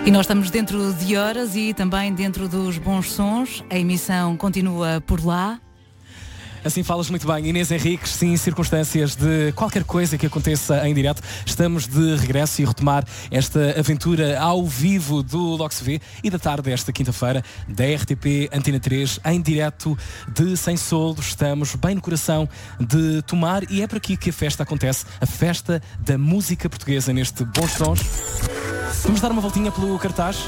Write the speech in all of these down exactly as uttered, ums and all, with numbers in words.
E nós estamos dentro de horas e também dentro dos bons sons. A emissão continua por lá. Assim falas muito bem, Inês Henriques. Sim, circunstâncias de qualquer coisa que aconteça em direto, estamos de regresso e retomar esta aventura ao vivo do Logo Se Vê e da tarde desta quinta-feira da R T P Antena três em direto de Sem Soldo. Estamos bem no coração de Tomar e é por aqui que a festa acontece, a festa da música portuguesa neste Bons Sons. Vamos dar uma voltinha pelo cartaz.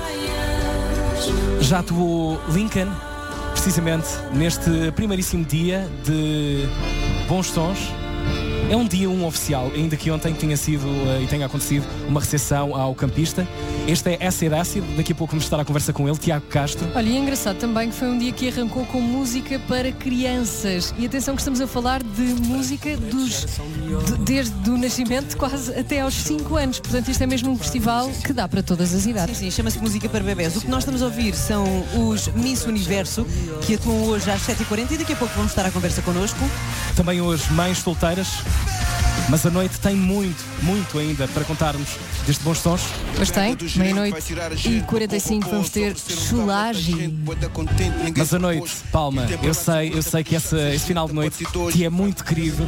Já atuou Lincoln, precisamente neste primeiríssimo dia de Bons Sons. É um dia um oficial, ainda que ontem tinha sido uh, e tenha acontecido uma recepção ao campista. Este é Acid Acid, daqui a pouco vamos estar à conversa com ele, Tiago Castro. Olha, e é engraçado também que foi um dia que arrancou com música para crianças. E atenção que estamos a falar de música dos, de, desde o nascimento quase até aos cinco anos. Portanto, isto é mesmo um festival que dá para todas as idades. Sim, sim, chama-se Música para Bebés. O que nós estamos a ouvir são os Miss Universo, que atuam hoje às sete e quarenta e daqui a pouco vamos estar à conversa connosco. Também hoje mães solteiras. Mas a noite tem muito, muito ainda para contarmos deste Bons Sons. Pois tem, meia-noite e quarenta e cinco vamos ter Chulagi. Mas a noite, Palma, eu sei, eu sei que essa, esse final de noite te é muito querido.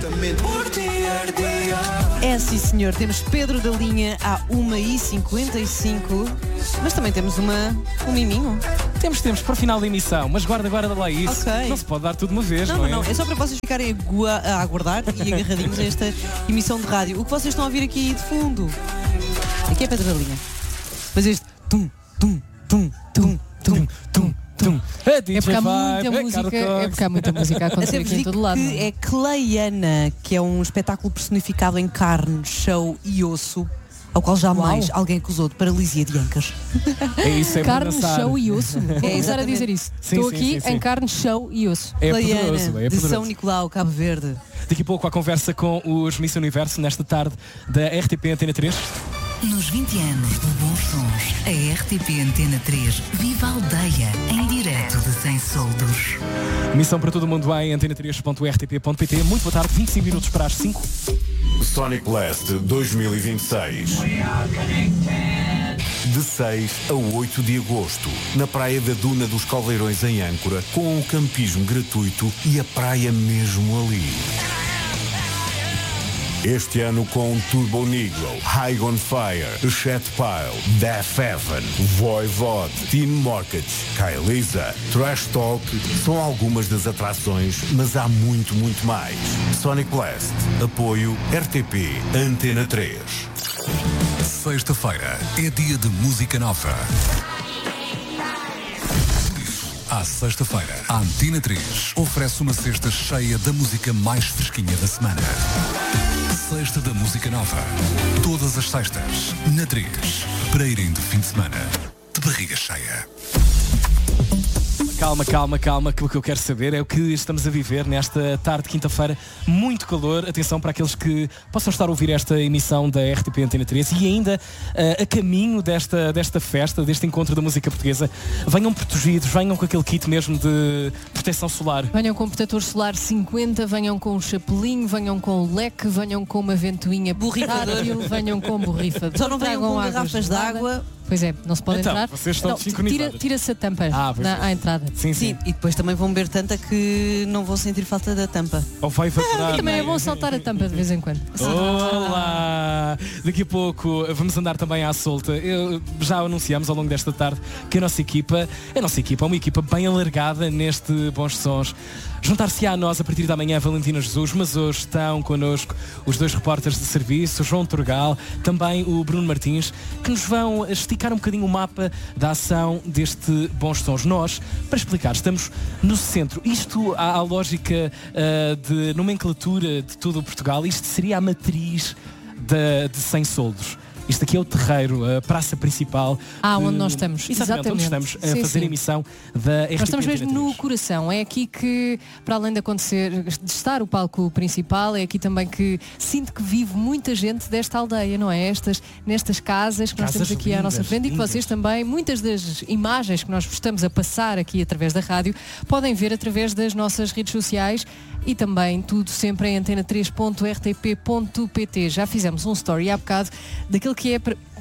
É sim senhor, temos Pedro da Linha à uma e cinquenta e cinco, mas também temos uma, um miminho. Temos, temos para o final da emissão, mas guarda, guarda lá isso. Okay. Não se pode dar tudo de uma vez, não, não, não é? Não, é só para vocês ficarem a aguardar e agarradinhos a esta emissão de rádio. O que vocês estão a ouvir aqui de fundo, aqui é Pedro da Linha. Mas este tum, tum, tum, tum, tum, tum, tum. É porque há muita música, é porque há muita música a acontecer aqui em todo lado. Que é Cleiana, que é um espetáculo personificado em carne, show e osso, ao qual jamais Uau. alguém acusou de paralisia de ancas. É isso, é carne, show e osso. Vou é começar a dizer isso. Sim, Estou sim, aqui sim, sim. em carne, show e osso. É Cleiana, poderoso, é de poderoso. São Nicolau, Cabo Verde. Daqui a pouco a conversa com os Miss Universo nesta tarde da R T P Antena três. Nos vinte anos de Bons Sons, a R T P Antena três vive a aldeia em direto de Sem Soldos. Missão para todo mundo em antena três ponto r t p ponto p t. Muito boa tarde, vinte e cinco minutos para as cinco. Sonic Blast dois mil e vinte e seis. De seis a oito de agosto, na Praia da Duna dos Caldeirões em Âncora, com o campismo gratuito e a praia mesmo ali. Este ano com Turbo Negro, High on Fire, Chet Pile, Death Heaven, Voivod, Teen Mortgage, Kaelisa, Trash Talk, são algumas das atrações, mas há muito, muito mais. Sonic Blast, apoio R T P Antena três. Sexta-feira é dia de música nova. À sexta-feira, a Antena três oferece uma cesta cheia da música mais fresquinha da semana. Sexta da Música Nova. Todas as sextas, na três, para irem de fim de semana de barriga cheia. Calma, calma, calma, que o que eu quero saber é o que estamos a viver nesta tarde de quinta-feira. Muito calor, atenção para aqueles que possam estar a ouvir esta emissão da R T P Antena três e ainda uh, a caminho desta, desta festa, deste encontro da música portuguesa. Venham protegidos, venham com aquele kit mesmo de proteção solar. Venham com protetor solar cinquenta, venham com o chapelinho, venham com o leque, venham com uma ventoinha borrifador, venham com borrifador. Só não venham com garrafas de água. Pois é, não se pode então, entrar. Vocês estão não, sincronizados. tira, tira-se a tampa ah, na, à entrada. Sim, sim, sim. E depois também vão beber tanta que não vão sentir falta da tampa. Ou vai evaporar. E também é bom saltar a tampa de vez em quando. Olá! Daqui a pouco vamos andar também à solta. Eu, já anunciamos ao longo desta tarde que a nossa equipa, a nossa equipa é uma equipa bem alargada neste Bons Sons. Juntar-se a nós a partir da manhã Valentina Jesus, mas hoje estão connosco os dois repórteres de serviço, o João Turgal, também o Bruno Martins, que nos vão esticar um bocadinho o mapa da ação deste Bons Sons. Nós, para explicar, estamos no centro. Isto, há a lógica uh, de nomenclatura de todo o Portugal, isto seria a matriz de, de Sem Soldos. Isto aqui é o terreiro, a praça principal. Ah, de... onde nós estamos. Exatamente, onde estamos a sim, fazer sim. a emissão da R T P. Nós estamos mesmo no coração. É aqui que, para além de acontecer, de estar o palco principal, é aqui também que sinto que vive muita gente desta aldeia, não é? Estas, nestas casas que nós Casas temos aqui lindas, à nossa frente lindas. E que vocês também, muitas das imagens que nós estamos a passar aqui através da rádio, podem ver através das nossas redes sociais e também tudo sempre em antena três ponto r t p ponto p t. Já fizemos um story há bocado daquilo que é...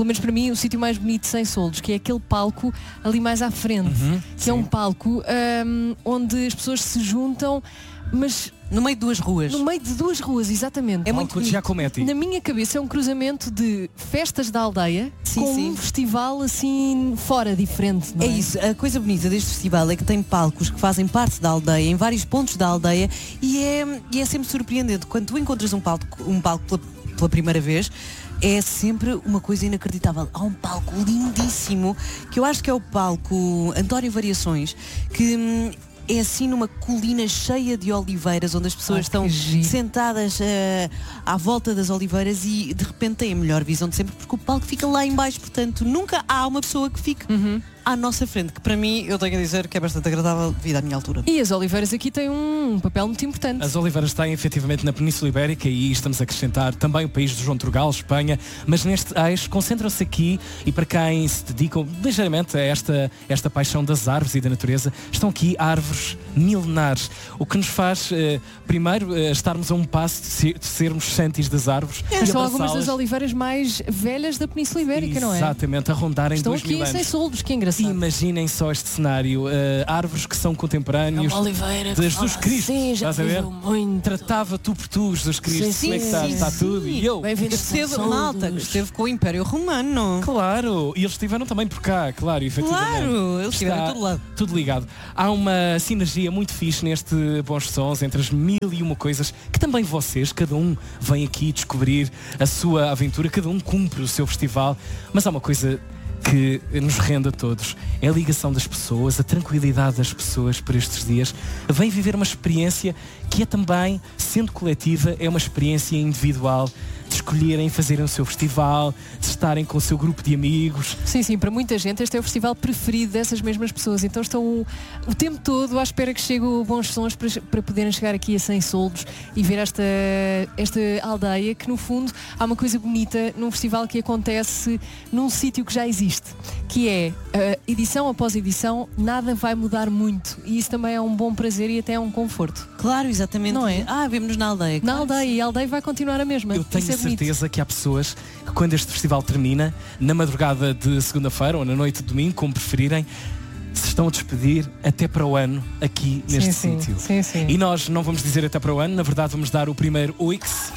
pelo menos para mim, o sítio mais bonito sem soldos, que é aquele palco ali mais à frente, Uhum, que sim. é um palco hum, onde as pessoas se juntam, mas No meio de duas ruas. no meio de duas ruas, exatamente. É muito Palco de Giacometti. Na minha cabeça é um cruzamento de festas da aldeia Sim, com sim. um festival assim fora, diferente. Não É é? isso, a coisa bonita deste festival é que tem palcos que fazem parte da aldeia, em vários pontos da aldeia, e é, e é sempre surpreendente. Quando tu encontras um palco, um palco pela, pela primeira vez, é sempre uma coisa inacreditável. Há um palco lindíssimo, que eu acho que é o palco António Variações, que hum, é assim numa colina cheia de oliveiras, onde as pessoas Ah, estão que giro. sentadas eh, à volta das oliveiras e de repente têm a melhor visão de sempre, porque o palco fica lá em baixo, portanto nunca há uma pessoa que fique à nossa frente, que para mim, eu tenho a dizer que é bastante agradável devido à minha altura. E as oliveiras aqui têm um papel muito importante. As oliveiras têm efetivamente na Península Ibérica e estamos a acrescentar também o país de João Turgal, Espanha, mas neste eixo concentram-se aqui e para quem se dedicam ligeiramente a esta, esta paixão das árvores e da natureza, estão aqui árvores milenares, o que nos faz eh, primeiro eh, estarmos a um passo de, ser, de sermos santis das árvores. Mas e são algumas abraçá-las. das oliveiras mais velhas da Península Ibérica, não é? Exatamente, a rondarem Estão dois aqui mil sem anos. soldos, que engraçado. Imaginem só este cenário, eh, árvores que são contemporâneos oliveira de Jesus Cristo, Sim, já estás a ver? viveu muito. Tratava tu por tu, Jesus Cristo, Sim, como é que sim, está? sim, Está sim. tudo? E eu? Bem-vindos Esteve, sem malta, soldos. esteve com o Império Romano. Claro, e eles estiveram também por cá, claro, efetivamente. Claro, eles estiveram Está em todo lado. Tudo ligado. Há uma sinergia muito fixe neste Bons Sons entre as mil e uma coisas que também vocês, cada um vem aqui descobrir a sua aventura, cada um cumpre o seu festival, mas há uma coisa que nos rende a todos, é a ligação das pessoas, a tranquilidade das pessoas por estes dias. Vem viver uma experiência que é também, sendo coletiva, é uma experiência individual, de escolherem fazerem o seu festival, de estarem com o seu grupo de amigos. Sim, sim, para muita gente este é o festival preferido dessas mesmas pessoas. Então estão o, o tempo todo à espera que chegue o Bons Sons para, para poderem chegar aqui a cem soldos e ver esta, esta aldeia que no fundo há uma coisa bonita num festival que acontece num sítio que já existe, que é uh, edição após edição, nada vai mudar muito e isso também é um bom prazer e até é um conforto. Claro, exatamente. Não é? Ah, vemos-nos na aldeia. Na Claro. aldeia, e a aldeia vai continuar a mesma. Eu tenho Isso é bonito. certeza que há pessoas que quando este festival termina, na madrugada de segunda-feira ou na noite de domingo, como preferirem, se estão a despedir até para o ano aqui neste sim, sítio. sim, sim. E nós não vamos dizer até para o ano, na verdade vamos dar o primeiro Wix.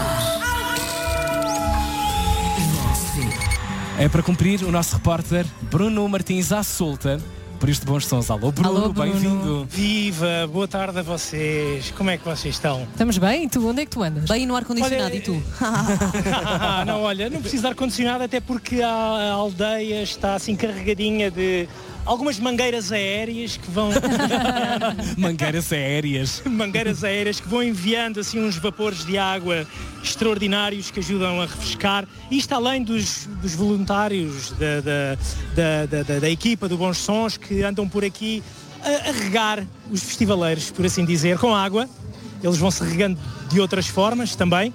É para cumprir o nosso repórter Bruno Martins à solta por este Bons Sons. Alô Bruno, Alô, Bruno. bem-vindo. Viva, boa tarde a vocês. Como é que vocês estão? Estamos bem? E tu, onde é que tu andas? Bem no ar-condicionado Olha, e tu? não, olha, não preciso de ar-condicionado até porque a, a aldeia está assim carregadinha de algumas mangueiras aéreas que vão Mangueiras aéreas. mangueiras aéreas que vão enviando assim uns vapores de água extraordinários que ajudam a refrescar. Isto além dos, dos voluntários da, da, da, da, da, da equipa do Bons Sons que andam por aqui a, a regar os festivaleiros, por assim dizer, com água. Eles vão se regando de outras formas também.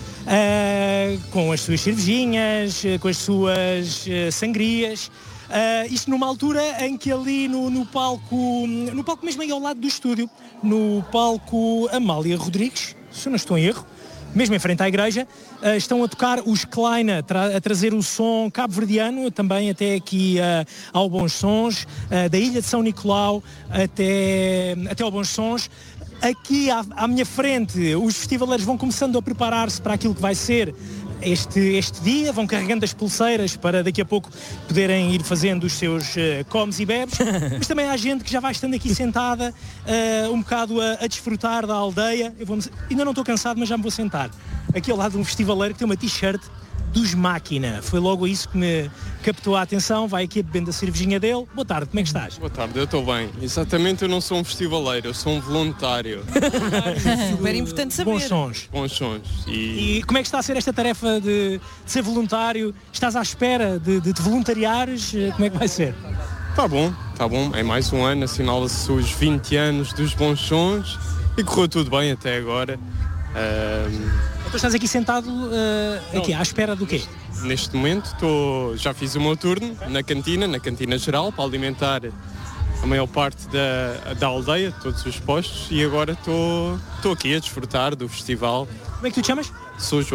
Uh, com as suas cervejinhas, uh, com as suas uh, sangrias. Uh, isto numa altura em que ali no, no palco, no palco mesmo aí ao lado do estúdio, no palco Amália Rodrigues, se eu não estou em erro, mesmo em frente à igreja, uh, estão a tocar os Kleina, tra- a trazer o som cabo-verdiano, também até aqui uh, ao Bons Sons, uh, da Ilha de São Nicolau até, até ao Bons Sons. Aqui à, à minha frente, os festivaleiros vão começando a preparar-se para aquilo que vai ser este, este dia, vão carregando as pulseiras para daqui a pouco poderem ir fazendo os seus uh, comes e bebes, mas também há gente que já vai estando aqui sentada, uh, um bocado a, a desfrutar da aldeia. Eu vou, ainda não estou cansado, mas já me vou sentar. Aqui ao lado de um festivaleiro que tem uma t-shirt dos Máquina. Foi logo isso que me captou a atenção. Vai aqui bebendo a cervejinha dele. Boa tarde, como é que estás? Boa tarde, eu estou bem. Exatamente, eu não sou um festivaleiro, eu sou um voluntário. Super importante saber. Bons Sons. Bons sons. E E como é que está a ser esta tarefa de, de ser voluntário? Estás à espera de, de te voluntariares? Como é que vai ser? tá bom, tá bom. É mais um ano, assinala-se os vinte anos dos Bons Sons e correu tudo bem até agora. Ahm, Então estás aqui sentado uh, aqui, à espera do quê? neste momento estou, já fiz o meu turno na cantina, na cantina geral, para alimentar a maior parte da, da aldeia, todos os postos, e agora estou, estou aqui a desfrutar do festival. Como é que tu te chamas? Sou João.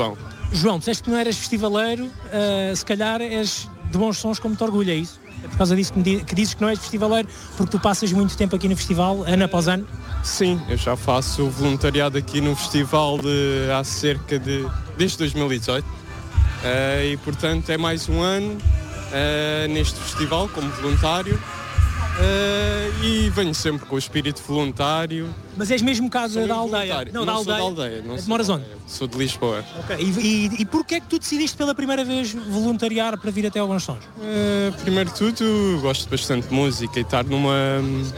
João, disseste que não eras festivaleiro, uh, se calhar és de Bons Sons como te orgulha, é isso? É por causa disso que, me di- que dizes que não és festivaleiro, porque tu passas muito tempo aqui no festival, ano após ano? Sim, eu já faço voluntariado aqui no festival de, há cerca de... desde dois mil e dezoito. Uh, e, portanto, é mais um ano uh, neste festival como voluntário. Uh, e venho sempre com o espírito voluntário. Mas és mesmo casa Sou da mesmo aldeia? voluntário. Não, da sou aldeia. da aldeia. Não sou Moras da onde? aldeia. Sou de Lisboa. Ok. E, e, e porquê é que tu decidiste pela primeira vez voluntariar para vir até ao Bons Sons? Uh, primeiro de tudo, gosto bastante de música e estar numa,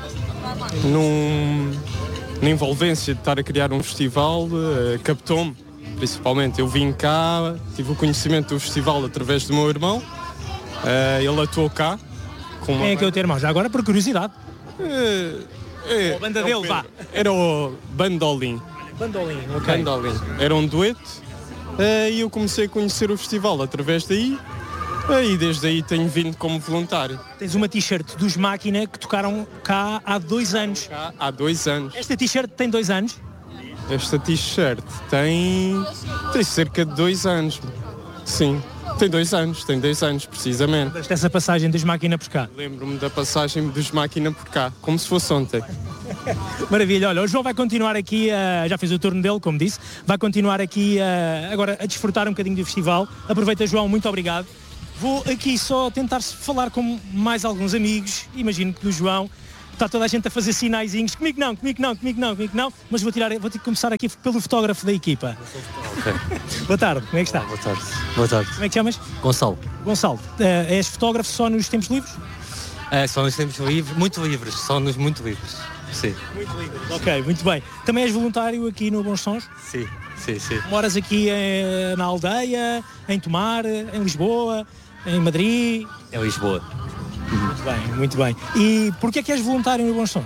num, na envolvência de estar a criar um festival uh, captou-me, principalmente. Eu vim cá, tive o conhecimento do festival através do meu irmão, uh, ele atuou cá. Com uma Quem é que é o teu irmão? Já agora, por curiosidade. Uh, é, A banda é o dele, Pedro. vá. Era o Bandolim. Bandolim, ok. Bandolim. Era um dueto uh, e eu comecei a conhecer o festival através daí uh, e desde aí tenho vindo como voluntário. Tens uma t-shirt dos Máquina que tocaram cá há dois anos. Cá há dois anos. Esta t-shirt tem dois anos? Esta t-shirt tem, tem cerca de dois anos. Sim, tem dois anos, tem dois anos precisamente. Esta passagem dos Máquina por cá. Lembro-me da passagem dos Máquina por cá, como se fosse ontem. Maravilha, olha, o João vai continuar aqui, uh, já fez o turno dele, como disse, vai continuar aqui uh, agora a desfrutar um bocadinho do festival. Aproveita, João, muito obrigado. Vou aqui só tentar falar com mais alguns amigos, imagino que do João. Está toda a gente a fazer sinaizinhos, comigo não, comigo não, comigo não, comigo não, mas vou, tirar, vou ter que começar aqui pelo fotógrafo da equipa. Ok. Boa tarde, como é que está? Boa tarde. Boa tarde. Como é que chamas? Gonçalo. Gonçalo, uh, és fotógrafo só nos tempos livres? É, só nos tempos livres, muito livres, só nos muito livres. Sim. Muito livres. Ok, muito bem. Também és voluntário aqui no Bons Sons? Sim, sim, sim. Moras aqui eh, na aldeia, em Tomar, em Lisboa, em Madrid? É Lisboa. Muito bem, muito bem. E porquê é que és voluntário no Bons Sons?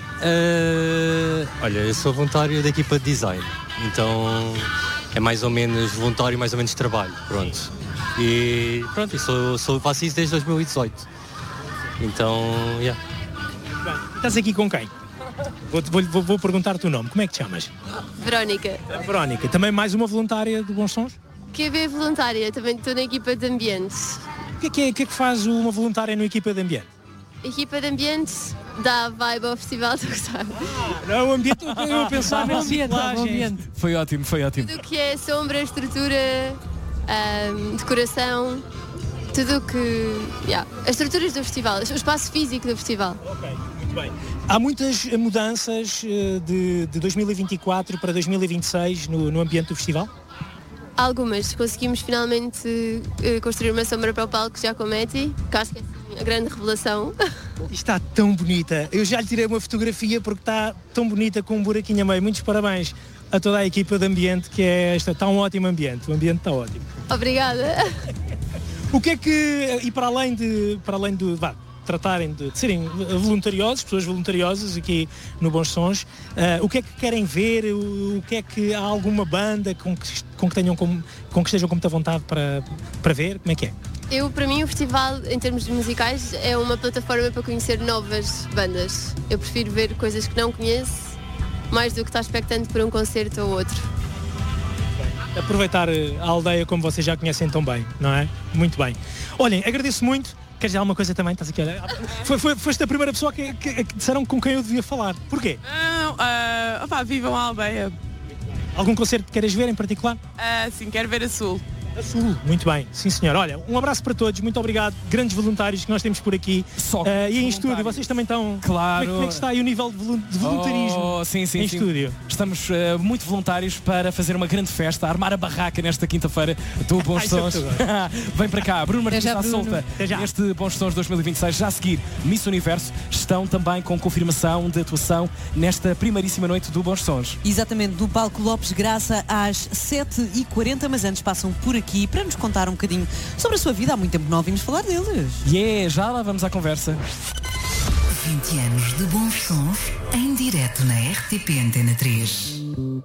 Uh, olha, eu sou voluntário da equipa de design, então é mais ou menos voluntário, mais ou menos trabalho, pronto. E pronto, eu sou, sou, faço isso desde dois mil e dezoito. Então, yeah. Bem, estás aqui com quem? Vou, vou, vou, vou perguntar-te o nome. Como é que te chamas? Verónica. Verónica. Também mais uma voluntária do Bons Sons? Q B voluntária, também estou na equipa de ambiente. O que é que, é, o que, é que faz uma voluntária na equipa de ambiente? Equipa de ambiente dá vibe ao festival, tu sabes. Não, o ambiente, eu pensava Bom em ambiente, bom ambiente. Foi ótimo, foi ótimo. Tudo o que é sombra, estrutura, ahm, decoração, tudo o que... Yeah. As estruturas do festival, o espaço físico do festival. Ok, muito bem. Há muitas mudanças eh, de, de dois mil e vinte e quatro para dois mil e vinte e seis no, no ambiente do festival? Algumas. Conseguimos finalmente eh, construir uma sombra para o palco já com a Meti, que acho que é assim, a grande revelação. Está tão bonita. Eu já lhe tirei uma fotografia porque está tão bonita com um buraquinho a meio. Muitos parabéns a toda a equipa de ambiente, que é esta. Está um ótimo ambiente. O ambiente está ótimo. Obrigada. O que é que, e para além de, para além de, vá, tratarem de, de serem voluntariosos, pessoas voluntariosas aqui no Bons Sons, uh, o que é que querem ver? O, o que é que há alguma banda com que, com que tenham com, com que estejam com muita vontade para, para ver? Como é que é? Eu, para mim, o festival, em termos de musicais, é uma plataforma para conhecer novas bandas. Eu prefiro ver coisas que não conheço, mais do que estar expectante por um concerto ou outro. Aproveitar a aldeia como vocês já conhecem tão bem, não é? Muito bem. Olhem, agradeço muito. Queres dizer alguma coisa também? Estás aqui a olhar? Foi, foi, foste a primeira pessoa que, que, que disseram com quem eu devia falar. Porquê? Não, uh, opá, vivam a aldeia. Algum concerto que queiras ver em particular? Uh, sim, quero ver a Sul. A Sul, muito bem, sim senhor. Olha, um abraço para todos, muito obrigado. Grandes voluntários que nós temos por aqui. Só uh, e em estúdio, vocês também estão. Claro. Como é, como é que está aí o nível de, volu de voluntarismo oh, sim, sim, em sim. estúdio? Estamos uh, muito voluntários para fazer uma grande festa, armar a barraca nesta quinta-feira do Bons Ai, Sons. Vem para cá, Bruno Martins já, à Bruno. solta. Até já. Neste Bons Sons dois mil e vinte e seis, já a seguir, Miss Universo, estão também com confirmação de atuação nesta primeiríssima noite do Bons Sons. Exatamente, no palco Lopes Graça às sete e quarenta, mas antes passam por aqui para nos contar um bocadinho sobre a sua vida. Há muito tempo não ouvimos falar deles. E yeah, já lá vamos à conversa. vinte anos de Bons Sons em direto na R T P Antena três.